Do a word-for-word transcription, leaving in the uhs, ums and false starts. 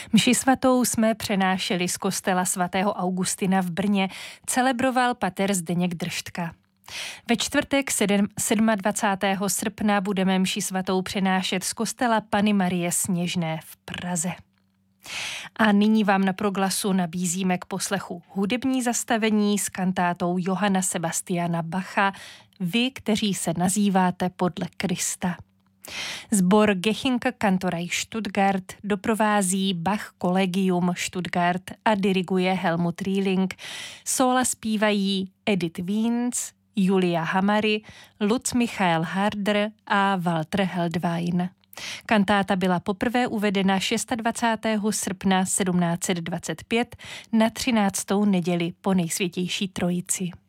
Mši svatou jsme přenášeli z kostela svatého Augustina v Brně, celebroval pater Zdeněk Drštka. Ve čtvrtek dvacátého sedmého srpna budeme mši svatou přenášet z kostela Panny Marie Sněžné v Praze. A nyní vám na Proglasu nabízíme k poslechu hudební zastavení s kantátou Johanna Sebastiana Bacha Vy, kteří se nazýváte podle Krista. Sbor Gechinka Kantorei Stuttgart doprovází Bach Collegium Stuttgart a diriguje Helmut Rieling. Sóla zpívají Edith Wiens, Julia Hamary, Lutz Michael Harder a Walter Heldwein. Kantáta byla poprvé uvedena dvacátého šestého srpna sedmnáct set dvacet pět na třináctou neděli po Nejsvětější trojici.